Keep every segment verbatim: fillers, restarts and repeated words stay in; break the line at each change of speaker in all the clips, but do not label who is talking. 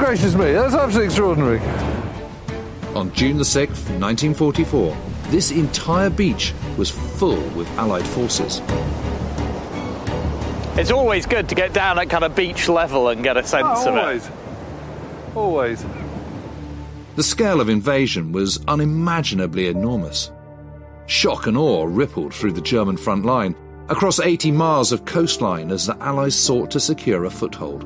gracious me, that's absolutely extraordinary.
On June the sixth, nineteen forty-four, this entire beach was full with Allied forces.
It's always good to get down at kind of beach level and get a sense
oh,
of
always.
it.
Always.
The scale of invasion was unimaginably enormous. Shock and awe rippled through the German front line, across eighty miles of coastline as the Allies sought to secure a foothold.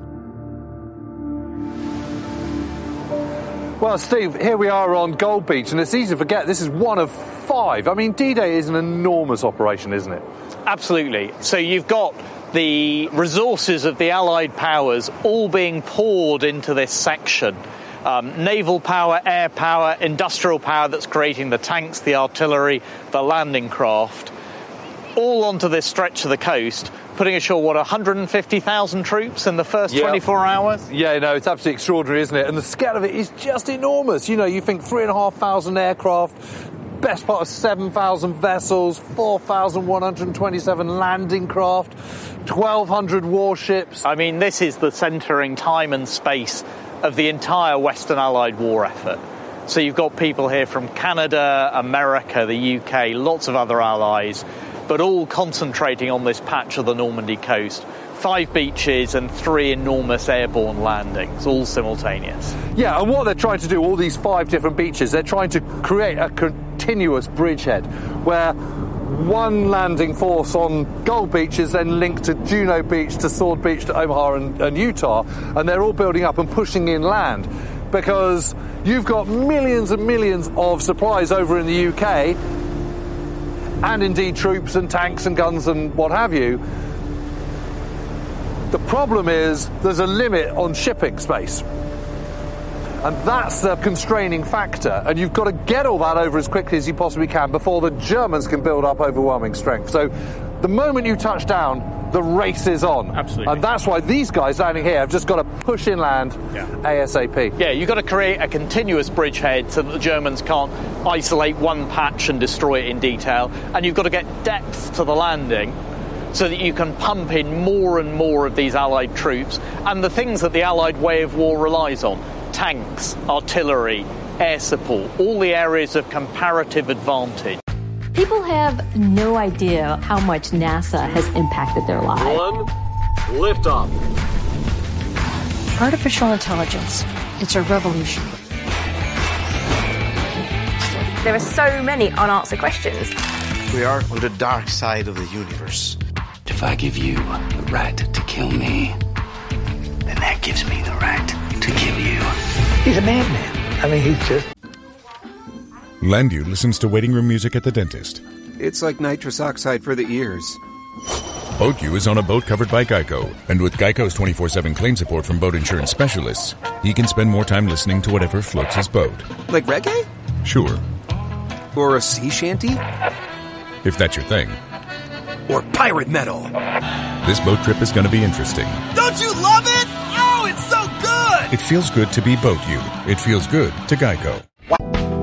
Well, Steve, here we are on Gold Beach, and it's easy to forget this is one of five. I mean, D-Day is an enormous operation, isn't it?
Absolutely. So you've got the resources of the Allied powers all being poured into this section. Um, naval power, air power, industrial power that's creating the tanks, the artillery, the landing craft, all onto this stretch of the coast, putting ashore, what, one hundred fifty thousand troops in the first
yeah.
twenty-four hours?
Yeah, no, it's absolutely extraordinary, isn't it? And the scale of it is just enormous. You know, you think three and a half thousand aircraft, best part of seven thousand vessels, four thousand one hundred twenty-seven landing craft, twelve hundred warships.
I mean, this is the centering time and space of the entire Western Allied war effort. So you've got people here from Canada, America, the U K, lots of other allies, but all concentrating on this patch of the Normandy coast. Five beaches and three enormous airborne landings, all simultaneous.
Yeah, and what they're trying to do, all these five different beaches, they're trying to create a continuous bridgehead where one landing force on Gold Beach is then linked to Juno Beach, to Sword Beach, to Omaha and, and Utah, and they're all building up and pushing inland because you've got millions and millions of supplies over in the U K and indeed troops and tanks and guns and what have you. The problem is there's a limit on shipping space. And that's the constraining factor. And you've got to get all that over as quickly as you possibly can before the Germans can build up overwhelming strength. So the moment you touch down, the race is on.
Absolutely.
And that's why these guys landing here have just got to push inland yeah. ASAP.
Yeah, you've got to create a continuous bridgehead so that the Germans can't isolate one patch and destroy it in detail. And you've got to get depth to the landing so that you can pump in more and more of these Allied troops and the things that the Allied way of war relies on. Tanks, artillery, air support, all the areas of comparative advantage.
People have no idea how much NASA has impacted their lives.
One, liftoff.
Artificial intelligence. It's a revolution.
There are so many unanswered questions.
We are on the dark side of the universe.
If I give you the right to kill me, then that gives me the right to kill you.
He's a madman. I mean, he's just...
Landu listens to waiting room music at the dentist.
It's like nitrous oxide for the ears.
BoatU is on a boat covered by Geico. And with Geico's twenty-four seven claim support from boat insurance specialists, he can spend more time listening to whatever floats his boat.
Like reggae?
Sure.
Or a sea shanty?
If that's your thing.
Or pirate metal.
This boat trip is going to be interesting.
Don't you love it? Oh, it's so good!
It feels good to be BoatU. It feels good to Geico.